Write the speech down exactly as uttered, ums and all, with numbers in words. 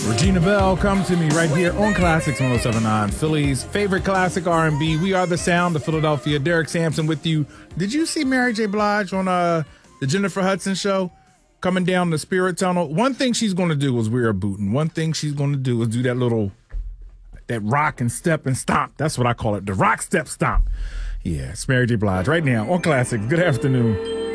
Regina Bell, Come to Me, right here on Classics one oh seven point nine, Philly's favorite classic R and B. We are the sound of Philadelphia. Derek Sampson with you. Did you see Mary J. Blige on uh, the Jennifer Hudson show? Coming down the Spirit Tunnel. One thing she's going to do is wear a boot. And one thing she's going to do is do that little, that rock and step and stomp. That's what I call it, the rock step stomp. Yeah, it's Mary J. Blige right now on Classics. Good afternoon.